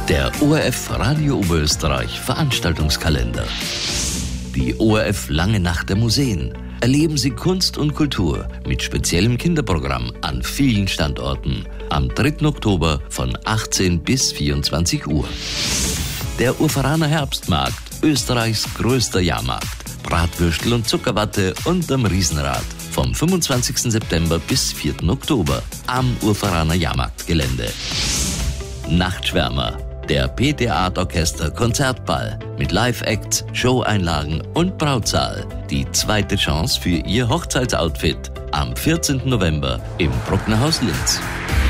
Der ORF Radio Oberösterreich Veranstaltungskalender. Die ORF Lange Nacht der Museen. Erleben Sie Kunst und Kultur mit speziellem Kinderprogramm an vielen Standorten. Am 3. Oktober von 18 bis 24 Uhr. Der Urferaner Herbstmarkt, Österreichs größter Jahrmarkt. Bratwürstel und Zuckerwatte unterm Riesenrad. Vom 25. September bis 4. Oktober am Urferaner Jahrmarktgelände. Nachtschwärmer, der PTA-Orchester Konzertball mit Live-Acts, Showeinlagen und Brautsaal. Die zweite Chance für Ihr Hochzeitsoutfit am 14. November im Brucknerhaus Linz.